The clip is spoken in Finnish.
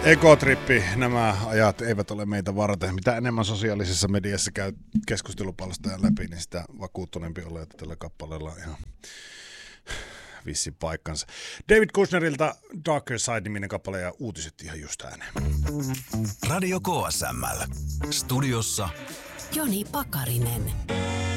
Ekotrippi, nämä ajat eivät ole meitä varten. Mitä enemmän sosiaalisessa mediassa käy keskustelupalstoja läpi, niin sitä vakuuttuneempi olet, että tällä kappaleella on ihan vissi paikkansa. David Kushnerilta Darker Side-niminen kappale ja uutiset ihan just ääneen. Radio KSML. Studiossa Joni Pakarinen.